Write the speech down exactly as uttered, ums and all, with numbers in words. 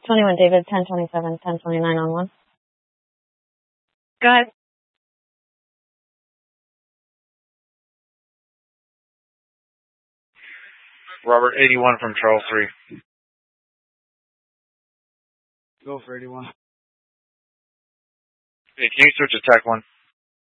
twenty-one, David, ten twenty-seven, ten twenty-nine on one. Go ahead. Robert, eighty-one from Charles three. Go for eighty-one. Hey, can you switch to Tech one?